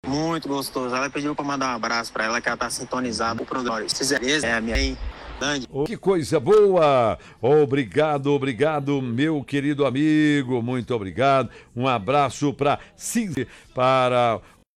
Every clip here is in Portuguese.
Muito gostoso. Ela pediu para mandar um abraço para ela, que ela tá sintonizada no programa. Se quiser, a minha mãe, grande. Oh, que coisa boa! Obrigado, obrigado, meu querido amigo. Muito obrigado. Um abraço para Cindy, para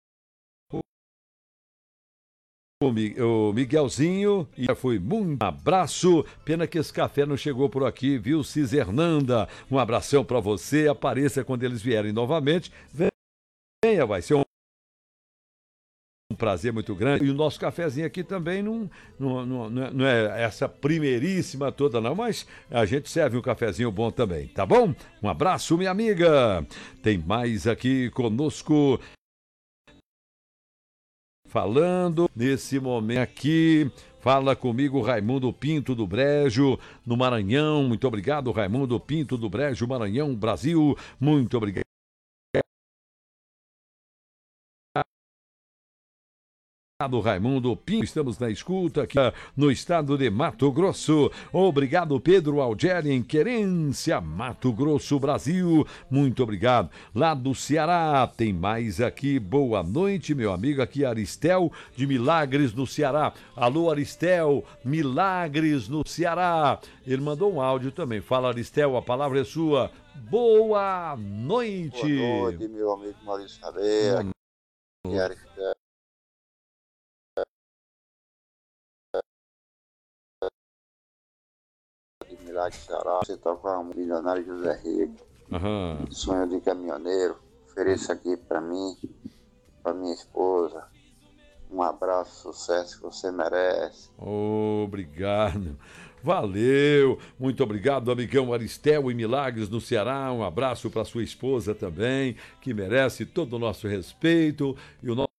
o Miguelzinho, e foi muito abraço. Pena que esse café não chegou por aqui, viu, Cisernanda? Um abração para você. Apareça quando eles vierem novamente. Venha, vai ser um prazer muito grande. E o nosso cafezinho aqui também não é essa primeiríssima toda, não, mas a gente serve um cafezinho bom também, tá bom? Um abraço, minha amiga. Tem mais aqui conosco. Falando nesse momento aqui, fala comigo Raimundo Pinto do Brejo, no Maranhão. Muito obrigado, Raimundo Pinto do Brejo, Maranhão, Brasil. Muito obrigado. Raimundo Pinto, estamos na escuta aqui no estado de Mato Grosso. Obrigado, Pedro Algeri, em Querência, Mato Grosso, Brasil. Muito obrigado. Lá do Ceará, tem mais aqui. Boa noite, meu amigo, aqui Aristel de Milagres, no Ceará. Alô, Aristel, Milagres, no Ceará. Ele mandou um áudio também. Fala, Aristel, a palavra é sua. Boa noite. Boa noite, meu amigo Maurício Cadeia. Aqui é Aristel. Milagre Ceará, você toca um milionário José Rico, sonho de caminhoneiro, ofereça aqui para mim, para minha esposa, um abraço, sucesso que você merece. Obrigado, valeu, muito obrigado, amigão Aristel e Milagres no Ceará, um abraço para sua esposa também, que merece todo o nosso respeito e o nosso